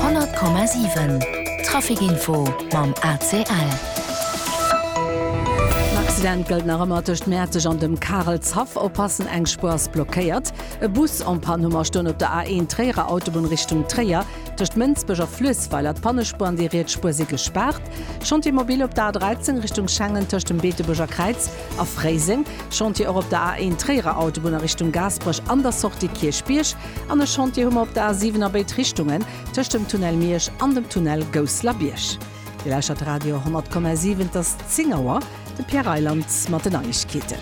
100,7 Trafikinfo mam ACL. Accident gëlt nach ëmmer techt Mäerteg an dem Karlshaff oppassen eng Spurs blockéiert. E Bus an Panhummerstunn op der A1 Träger Autobahn Richtung Träger techt Mënzbeger Flüss, weil at Pannespur an die Reetspur se gesperrt. Schon die Mobil op der A13 Richtung Schengen techt dem Beetebeger Kreiz a Freising, schon die op der A1 Träger Autobahn Richtung Gasbrech an der Sorti Kirchbiersch, an schon die Hummer op der A7er Beit Richtungen techt dem Tunnel Miersch an dem Tunnel Goslar Biersch. Die Leichert Radio 100,7 das Zingauer, de Pierre Eilands Matenaichkete.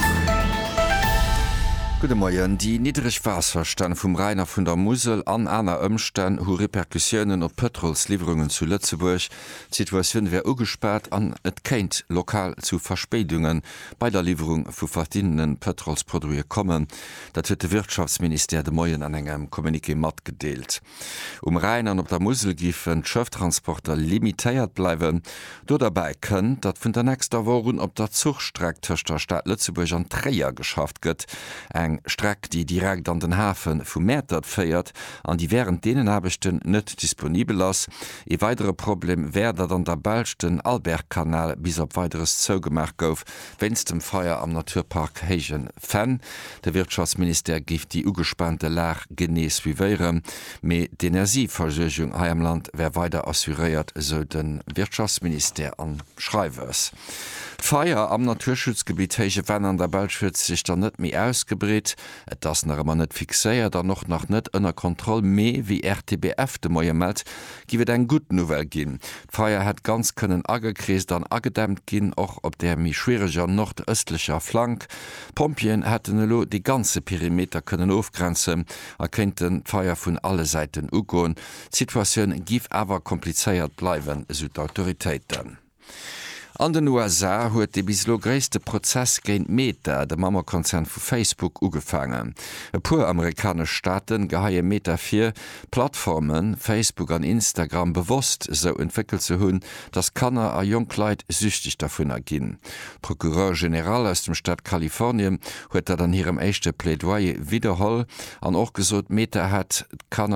Gute Morgen. Die Niedrigwasserstand vom Rheiner von der Mosel an einer Umstand hu Reperkussionen op Petrolslieferungen zu Lützeburg. Die Situation wäre ugesperrt an et kennt lokal zu Verspätungen bei der Lieferung vu verdienenden Petrolsprodukte kommen. Dat huet de Wirtschaftsminister de Moien an engem Kommuniqué mat gedeelt. Rhein an op der Mosel gifen Schëfttransporter limitéiert bleiwen. Do dabei könnt, dat vun der nächster Wochen op der Zugstreck tëcht der Stadt Lützeburg an Träger geschafft gëtt. Eng Streck, die direkt an den Hafen vum Mätert feiert, an die während denen Abechten net disponibel ass. E weitere Problem wär dat an der Belchten Albergkanal bis op weiteres zougemerk gouf, wenns dem Feier am Naturpark Heigen fan. Der Wirtschaftsminister gift die ugespannte Lach genees wie wéiere, me d'Energieversorgung ha am Land wär weiter assuréiert, so den Wirtschaftsminister an Schreiwers. Feier am Naturschutzgebiet Heiche wenn an der Belschwitz sich dann net mé ausgebret, et das nach immer net fixéiert dann noch net ënner Kontrolle mé wie RTBF de Moie meldt, giwet eng gut Novel ginn. Feier het ganz können agekreest an agedämmt ginn och op der mi schwereger nordöstlicher Flank. Pompien hätten lo die ganze Perimeter können aufgrenzen, erkennten Feier vun alle Seiten ugoen. Situationun gif awer kompliceéiert bleiwen, so d'Autoritéiten. An den USA huet de bislo gréste Prozess géint Meta, de Mammerkonzern vu Facebook, ugefangen. E puer amerikasch Staaten gehaie Meta 4 Plattformen, Facebook an Instagram bewusst so entwickelt ze hunn, dats Kanner a Jongkleit süchtig davon erginn. Prokureur General aus dem Staat Kalifornien huet er an hirem echte Plädoyer wiederholl an och gesot Meta hat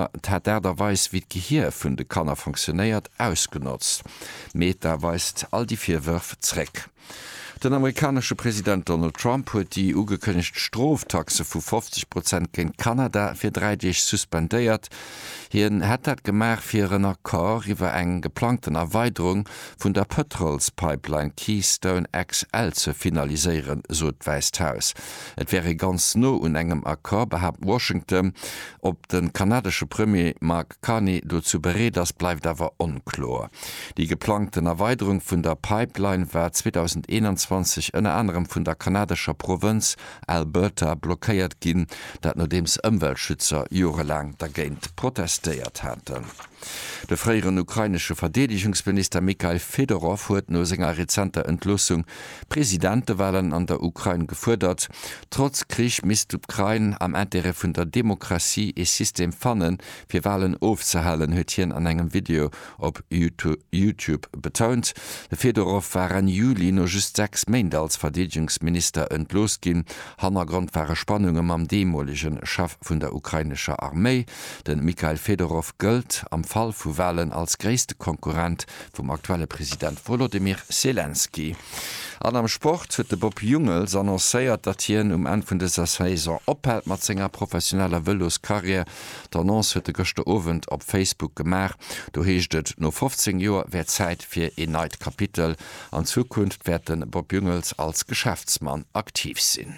derweis wie d Gehir vun de Kanner funktionéiert ausgenutzt. Meta weist all die 4 Zreck. Den amerikanische Präsident Donald Trump huet die ugekönnecht Stroftaxe vu 50% gen Kanada fir 3 suspendéiert. Hien het dat gemach fir en Akkor iwwer eng geplanten Erweiterung vun der Petrolspipeline Keystone XL zu finaliseieren, so d'Weist Haus. Et wäre ganz no un engem Akkor behabt Washington, ob den kanadische Premier Mark Carney dozu bereet, das bleibt awer unklar. Die geplanten Erweiterung vun der Pipeline war 2021 ënner anderem vun der kanadischer Provinz Alberta blockéiert ginn, dat no dems Umweltschützer jorelang dagéint protestéiert hatten. Der freieren ukrainische Verteidigungsminister Mikhail Fedorov huet no senger rezenter Entlossung Präsidentewahlen an der Ukraine gefordert. Trotz Krieg misst Ukraine am Ende vun der Demokratie e System fannen, fir Wahlen aufzuhalen, huet hien an engem Video op YouTube betont. De Fedorov war an Juli no just 6 Mäinde als Verteidigungsminister entlos gin. Hannergrund waren Spannungen am demolischen Chef vun der ukrainischer Armee. Den Mikhail Fedorov gëlt am Fall vu Wahlen als gréste Konkurrent vum aktuelle Präsident Volodymyr Zelensky. An am Sport huet de Bob Jungels annoncéiert, dat hien en vun dieser Saison ophält mat senger professioneller Wëlloskarriere. D'Annonce huet de gëchte Owend op Facebook gemach. Do heeschtet no 15 Joer wär Zeit fir e neit Kapitel. An Zukunft werden Bob Jungels als Geschäftsmann aktiv sinn.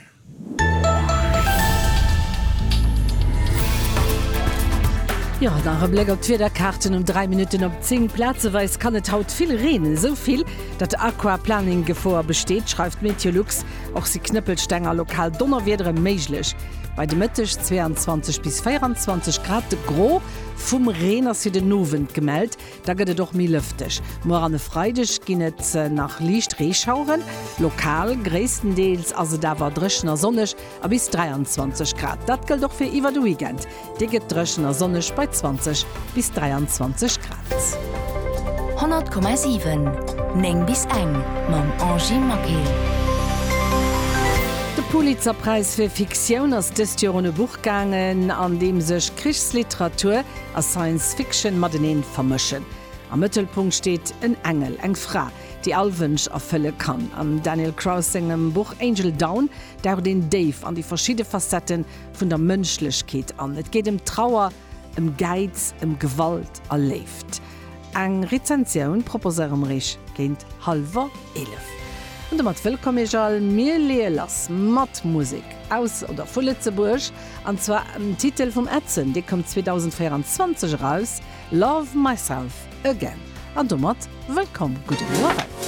Ja, nach Blick op der Karten 3 Minuten op 10 Plätze weis kann et haut viel reden, soviel, dat Aquaplaning Gefahr besteht, schreibt Meteorlux, auch sie Knüppelstänger lokal donnerwedere meiglech. Bei de Mittech 22 bis 24 Grad de Gro vum Renner si den Novent gemeldt, da gëtt doch mi lüftech. Morane Freidech ginnet nach Liicht Reschauren, lokal gréestendeels also da war dreschener sonnech a bis 23 Grad. Dat gëlt doch fir iwwer de Weekend. Diget dreschener sonnech bei 20 bis 23 Grad. 100,7 Neng bis eng mam Angie Makel. Pulitzerpreis fir Fiktion ass dëstjorne Buchgangen, an dem sech Krichsliteratur a Science Fiction Madeneen vermëschen. Am Mëttelpunkt steht en Engel, eng Fra, die allwünsch erfëlle kann. Am Daniel Kraus engem Buch Angel Down, der den Dave an die verschiedene Facetten vun der Mënschlechkeet an. Et geht Trauer, Geiz, Gewalt erleft. Eng Rezensioun proposerem Rich géint 10:30. Und mat willkommen all mir leerlass Mattmusik aus oder vu Lützeburg, an zwar im Titel vom Ätzen, die kommt 2024 raus, Love Myself Again. Und mat willkommen, gute Woche.